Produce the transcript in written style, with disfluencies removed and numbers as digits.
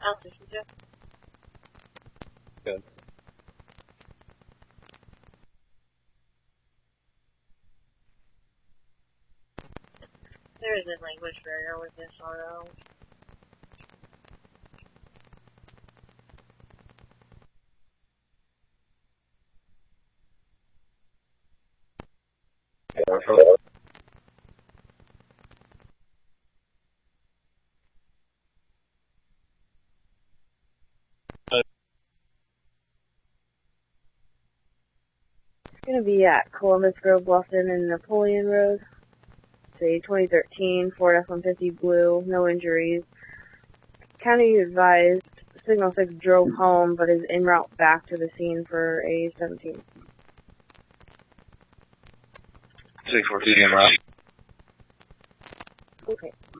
L62. Good. There is a language barrier with this auto. It's going to be at Columbus Grove, Bluffton, and Napoleon Road. It's a 2013 Ford F-150 Blue, no injuries. County advised Signal 6 drove home, but is en route back to the scene for a 17. 614 route. Okay.